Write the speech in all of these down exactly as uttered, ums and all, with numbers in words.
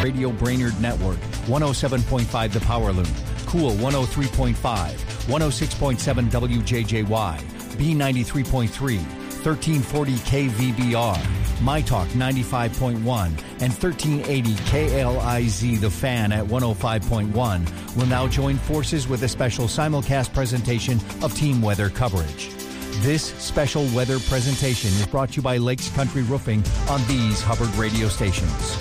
Radio Brainerd Network, one oh seven point five The Power Loom, Cool one oh three point five, one oh six point seven W J J Y, B ninety-three point three, thirteen forty K V B R, My Talk ninety-five point one, and thirteen eighty K L I Z The Fan at one oh five point one will now join forces with a special simulcast presentation of team weather coverage. This special weather presentation is brought to you by Lakes Country Roofing on these Hubbard radio stations.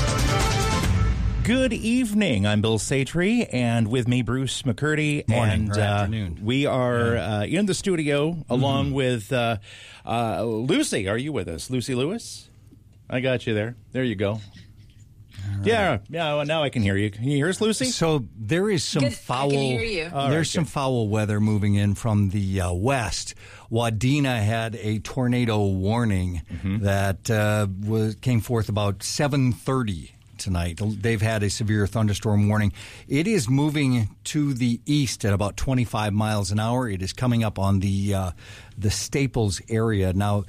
Good evening. I'm Bill Satry, and with me, Bruce McCurdy. Morning and, or uh, afternoon. We are yeah. uh, in the studio mm-hmm. along with uh, uh, Lucy. Are you with us? Lucy Lewis? I got you there. There you go. Right. Yeah, yeah. Well, now I can hear you. Can you hear us, Lucy? So there is some Good. foul. I can hear you. Right, there's some good. foul weather moving in from the uh, west. Wadena had a tornado warning mm-hmm. that uh, was came forth about seven thirty tonight. They've had a severe thunderstorm warning. It is moving to the east at about twenty-five miles an hour. It is coming up on the uh, the Staples area now.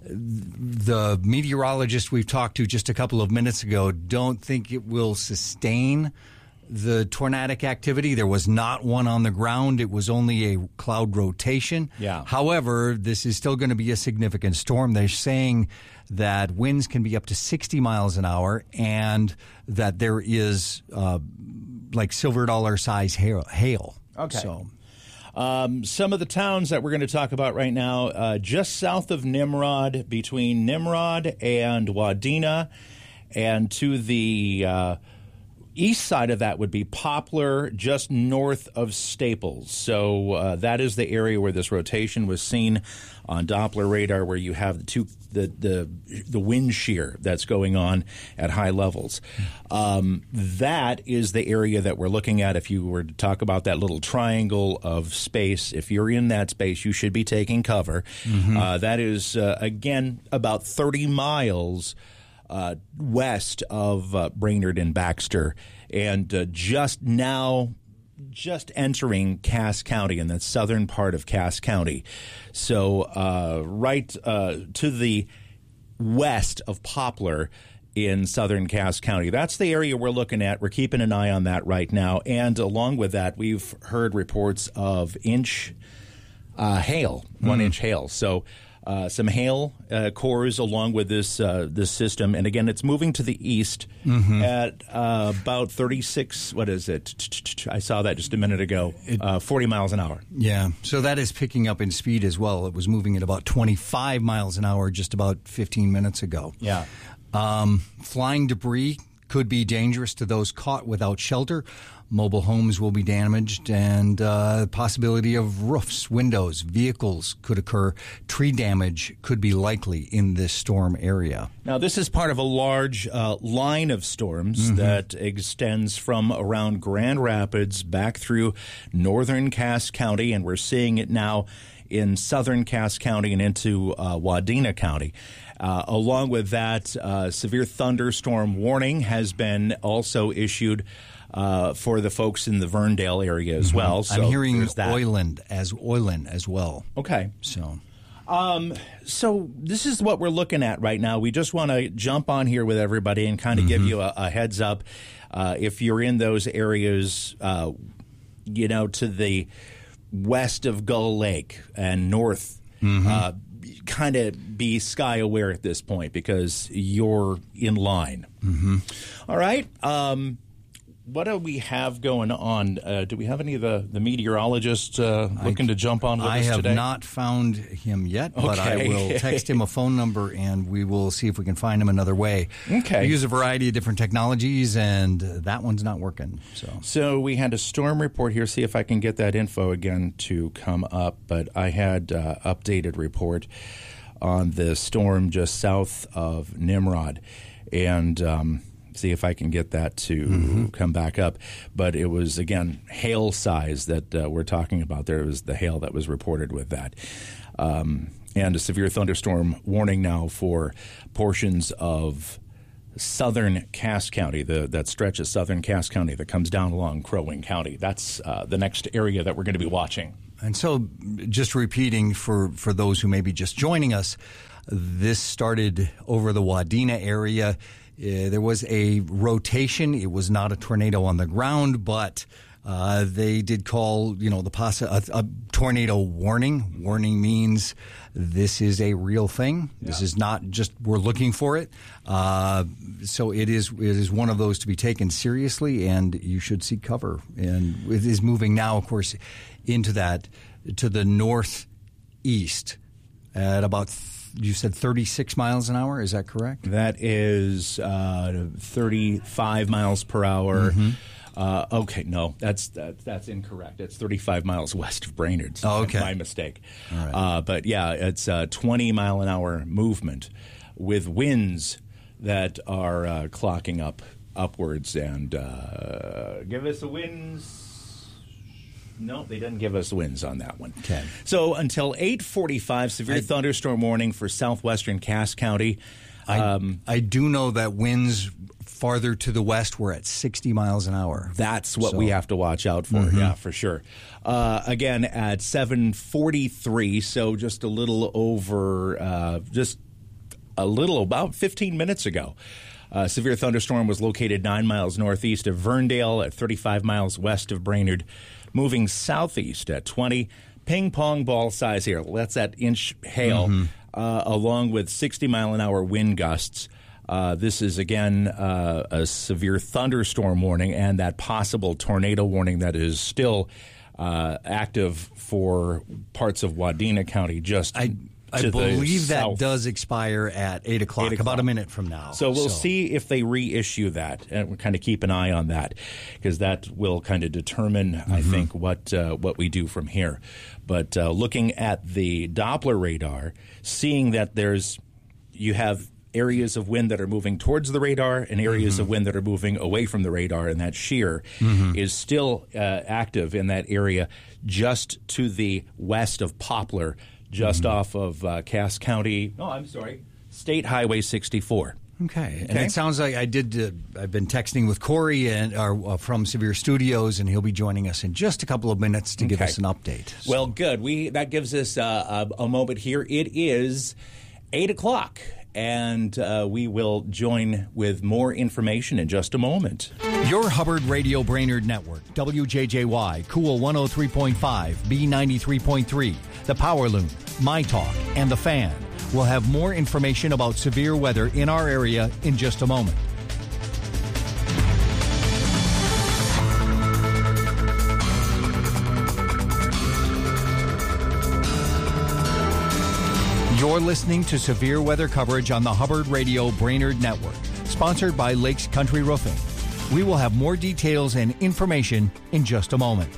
The meteorologist we've talked to just a couple of minutes ago don't think it will sustain the tornadic activity. There was not one on the ground. It was only a cloud rotation. Yeah. However, this is still going to be a significant storm. They're saying that winds can be up to sixty miles an hour and that there is uh, like silver dollar size hail. hail. Okay. So. Um, some of the towns that we're going to talk about right now, uh, just south of Nimrod, between Nimrod and Wadena, and to the uh, east side of that would be Poplar, just north of Staples. So uh, that is the area where this rotation was seen on Doppler radar, where you have the two the the the wind shear that's going on at high levels. Um, that is the area that we're looking at. If you were to talk about that little triangle of space, if you're in that space, you should be taking cover. Mm-hmm. Uh, that is uh, again about thirty miles uh, west of uh, Brainerd and Baxter, and uh, just now. Just entering Cass County in the southern part of Cass County. So uh, right uh, to the west of Poplar in southern Cass County. That's the area we're looking at. We're keeping an eye on that right now. And along with that, we've heard reports of inch uh, hail, one mm. inch hail. So Uh, some hail uh, cores along with this uh, this system, and again, it's moving to the east mm-hmm. at uh, about thirty-six. What is it? I saw that just a minute ago. Uh, Forty miles an hour. Yeah, so that is picking up in speed as well. It was moving at about twenty-five miles an hour just about fifteen minutes ago. Yeah, um, flying debris could be dangerous to those caught without shelter. Mobile homes will be damaged, and uh, possibility of roofs, windows, vehicles could occur. Tree damage could be likely in this storm area. Now, this is part of a large uh, line of storms mm-hmm. that extends from around Grand Rapids back through northern Cass County, and we're seeing it now in southern Cass County and into uh, Wadena County. Uh, along with that, uh, severe thunderstorm warning has been also issued uh, for the folks in the Verndale area as mm-hmm. well. So I'm hearing Oiland as Oiland as well. Okay. So, um, so this is what we're looking at right now. We just want to jump on here with everybody and kind of mm-hmm. give you a, a heads up. Uh, if you're in those areas, uh, you know, to the west of Gull Lake and north, mm-hmm. uh, kind of be sky aware at this point because you're in line. Mm-hmm. All right. Um, what do we have going on? Uh, do we have any of the, the meteorologists uh, looking I, to jump on with I us have today? not found him yet, okay. but I will text him a phone number and we will see if we can find him another way. Okay. We use a variety of different technologies, and that one's not working. So, so we had a storm report here. See if I can get that info again to come up. But I had uh, updated report on the storm just south of Nimrod, and um, see if I can get that to mm-hmm. come back up. But it was, again, hail size that uh, we're talking about there. It was the hail that was reported with that. Um, and a severe thunderstorm warning now for portions of southern Cass County, the, that stretch of southern Cass County that comes down along Crow Wing County. That's uh, the next area that we're going to be watching. And so just repeating for, for those who may be just joining us, this started over the Wadena area. Uh, there was a rotation. It was not a tornado on the ground, but uh, they did call, you know, the possi- a, a tornado warning. Warning means this is a real thing. Yeah. This is not just we're looking for it. Uh, so it is. It is one of those to be taken seriously, and you should seek cover. And it is moving now, of course, into that to the northeast at about. You said thirty-six miles an hour. Is that correct? That is uh, thirty-five miles per hour. Mm-hmm. Uh, okay, no, that's that, that's incorrect. It's thirty-five miles west of Brainerd. So oh, okay, my mistake. All right. Uh, but yeah, it's a twenty mile an hour movement with winds that are uh, clocking up upwards. And uh, give us the winds. No, they didn't give us winds on that one. Okay. So until eight forty-five, severe I, thunderstorm warning for southwestern Cass County. Um, I, I do know that winds farther to the west were at sixty miles an hour. That's what so. we have to watch out for, mm-hmm. yeah, for sure. Uh, again, at seven forty-three, so just a little over, uh, just a little, about fifteen minutes ago. A severe thunderstorm was located nine miles northeast of Verndale at thirty-five miles west of Brainerd. Moving southeast at twenty, ping pong ball size here. That's that inch hail, mm-hmm. uh, along with sixty mile an hour wind gusts. Uh, this is, again, uh, a severe thunderstorm warning and that possible tornado warning that is still uh, active for parts of Wadena County. Just I, I believe that does expire at eight o'clock, eight o'clock, about a minute from now. So we'll so. see if they reissue that, and we'll kind of keep an eye on that, because that will kind of determine, mm-hmm. I think, what uh, what we do from here. But uh, looking at the Doppler radar, seeing that there's you have areas of wind that are moving towards the radar and areas mm-hmm. of wind that are moving away from the radar, and that shear mm-hmm. is still uh, active in that area just to the west of Poplar, just mm-hmm. off of uh, Cass County. Oh, I'm sorry, State Highway sixty-four. Okay. okay, and it sounds like I did. Uh, I've been texting with Corey and uh, from Severe Studios, and he'll be joining us in just a couple of minutes to okay. give us an update. So. Well, good. We that gives us uh, a, a moment here. It is eight o'clock. And uh, we will join with more information in just a moment. Your Hubbard Radio Brainerd Network, W J J Y, Cool one oh three point five, B ninety-three point three, The Power Loom, My Talk, and The Fan will have more information about severe weather in our area in just a moment. You're listening to severe weather coverage on the Hubbard Radio Brainerd Network, sponsored by Lakes Country Roofing. We will have more details and information in just a moment.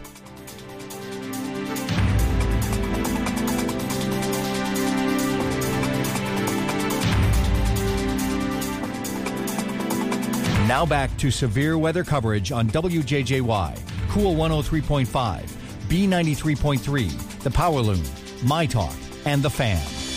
Now back to severe weather coverage on W J J Y, Cool one oh three point five, B ninety-three point three, The Power Loom, My Talk, and The Fan.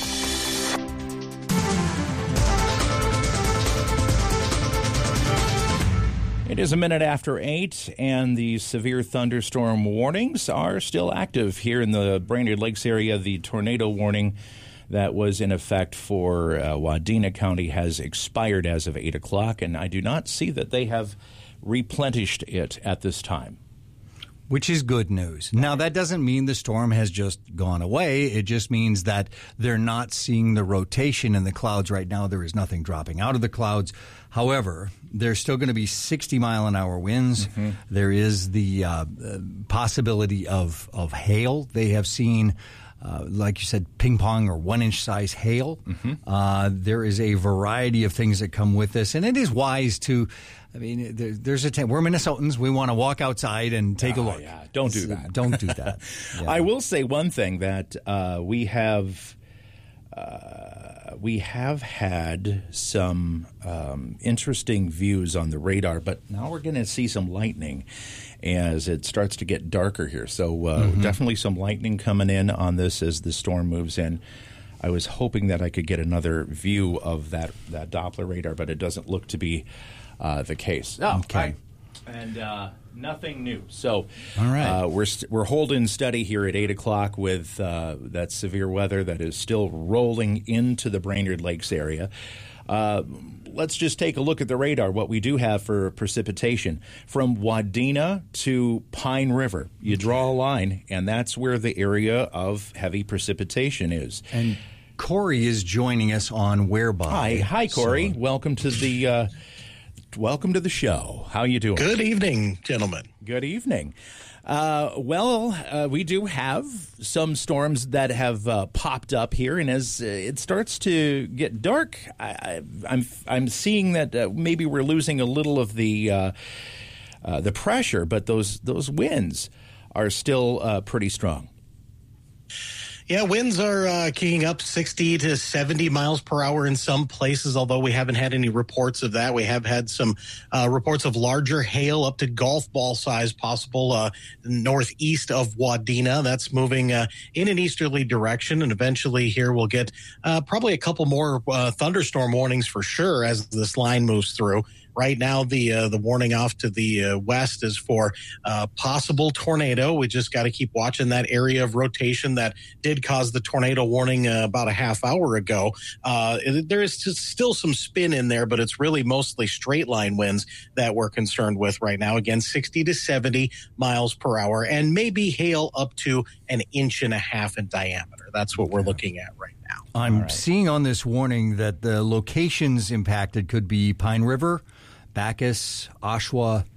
It is a minute after eight, and the severe thunderstorm warnings are still active here in the Brainerd Lakes area. The tornado warning that was in effect for uh, Wadena County has expired as of eight o'clock, and I do not see that they have replenished it at this time. Which is good news. Now, that doesn't mean the storm has just gone away. It just means that they're not seeing the rotation in the clouds right now. There is nothing dropping out of the clouds. However, there's still going to be sixty mile an hour winds. Mm-hmm. There is the uh, possibility of, of hail. They have seen, uh, like you said, ping pong or one inch size hail. Mm-hmm. Uh, there is a variety of things that come with this, and it is wise to. I mean, there, there's a t- we're Minnesotans. We want to walk outside and take oh, a look. Yeah, don't do that. Don't do that. Yeah. I will say one thing that uh, we have uh, we have had some um, interesting views on the radar, but now we're going to see some lightning as it starts to get darker here. So uh, mm-hmm. definitely some lightning coming in on this as the storm moves in. I was hoping that I could get another view of that, that Doppler radar, but it doesn't look to be uh, the case. Oh, okay. Right. And uh, nothing new. So all right. uh, we're st- we're holding steady here at eight o'clock with uh, that severe weather that is still rolling into the Brainerd Lakes area. Uh, let's just take a look at the radar, what we do have for precipitation. From Wadena to Pine River, you draw a line, and that's where the area of heavy precipitation is. And Corey is joining us on Whereby. Hi, hi, Corey. So, welcome to the uh, welcome to the show. How you doing? Good evening, gentlemen. Good evening. Uh, well, uh, we do have some storms that have uh, popped up here, and as uh, it starts to get dark, I, I, I'm I'm seeing that uh, maybe we're losing a little of the uh, uh, the pressure, but those those winds are still uh, pretty strong. Yeah, winds are uh, keying up sixty to seventy miles per hour in some places, although we haven't had any reports of that. We have had some uh, reports of larger hail up to golf ball size possible uh, northeast of Wadena. That's moving uh, in an easterly direction, and eventually here we'll get uh, probably a couple more uh, thunderstorm warnings for sure as this line moves through. Right now, the uh, the warning off to the uh, west is for uh, possible tornado. We just got to keep watching that area of rotation that did cause the tornado warning uh, about a half hour ago. Uh, there is still some spin in there, but it's really mostly straight line winds that we're concerned with right now. Again, sixty to seventy miles per hour, and maybe hail up to an inch and a half in diameter. That's what we're looking at right now. I'm right. seeing on this warning that the locations impacted could be Pine River, Bacchus, Oshawa,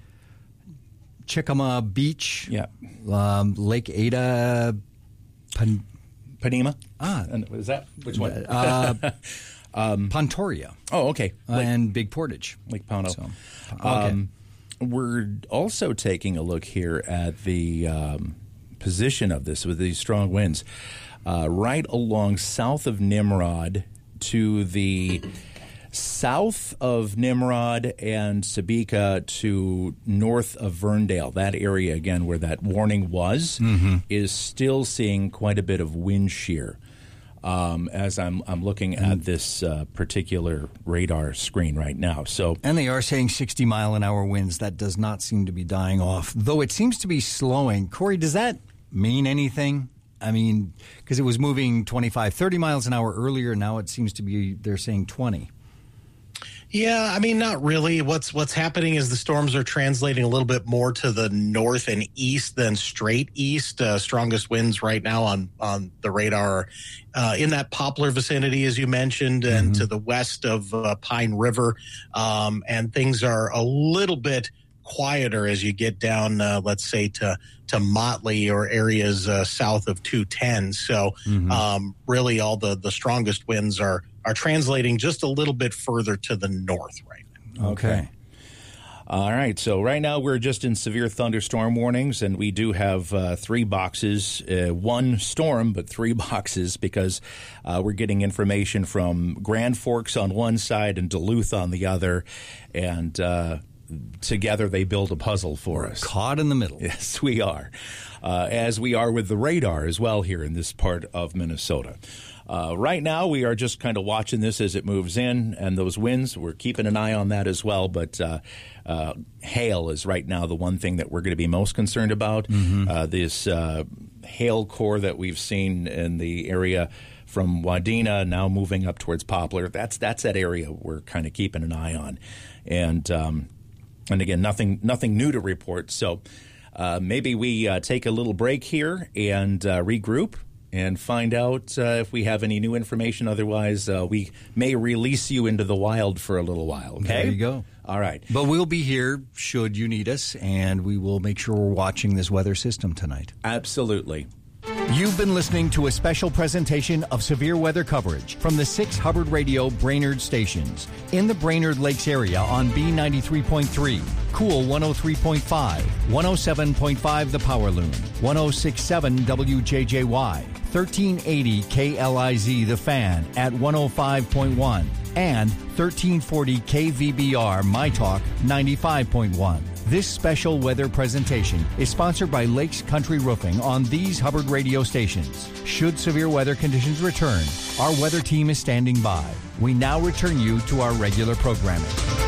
Chickamauga Beach, Yeah. um, Lake Ada, Pan- Panema? ah, And is that which one? uh, um, Pontoria, oh, okay. uh, and Big Portage. Lake Pono. So, okay. Um, we're also taking a look here at the um, position of this with these strong winds. Uh, right along south of Nimrod to the south of Nimrod and Sabika to north of Verndale. That area, again, where that warning was, mm-hmm. is still seeing quite a bit of wind shear. Um, as I'm I'm looking at this uh, particular radar screen right now. So, and they are saying sixty mile an hour winds. That does not seem to be dying off, though it seems to be slowing. Corey, does that mean anything? I mean, because it was moving twenty-five, thirty miles an hour earlier. Now it seems to be, they're saying twenty. Yeah, I mean, not really. What's what's happening is the storms are translating a little bit more to the north and east than straight east. Uh, strongest winds right now on, on the radar are uh, in that Poplar vicinity, as you mentioned, and mm-hmm. to the west of uh, Pine River. Um, and things are a little bit quieter as you get down, uh, let's say, to to Motley or areas uh, south of two ten. So mm-hmm. um, really all the, the strongest winds are are translating just a little bit further to the north right now. Okay. All right. So right now we're just in severe thunderstorm warnings, and we do have uh, three boxes, uh, one storm, but three boxes because uh, we're getting information from Grand Forks on one side and Duluth on the other, and uh, together they build a puzzle for us. Caught in the middle. Yes, we are, uh, as we are with the radar as well here in this part of Minnesota. Uh, right now, we are just kind of watching this as it moves in, and those winds, we're keeping an eye on that as well. But uh, uh, hail is right now the one thing that we're going to be most concerned about. Mm-hmm. Uh, this uh, hail core that we've seen in the area from Wadena now moving up towards Poplar, that's that's that area we're kind of keeping an eye on. And um, and again, nothing nothing new to report. So uh, maybe we uh, take a little break here and uh, regroup and find out uh, if we have any new information. Otherwise, uh, we may release you into the wild for a little while, okay? There you go. All right. But we'll be here should you need us, and we will make sure we're watching this weather system tonight. Absolutely. You've been listening to a special presentation of severe weather coverage from the six Hubbard Radio Brainerd stations. In the Brainerd Lakes area on B ninety-three point three, Cool one oh three point five, one oh seven point five The Power Loon, one oh six point seven W J J Y, thirteen eighty K L I Z The Fan at one oh five point one, and thirteen forty K V B R My Talk ninety-five point one. This special weather presentation is sponsored by Lakes Country Roofing on these Hubbard radio stations. Should severe weather conditions return, our weather team is standing by. We now return you to our regular programming.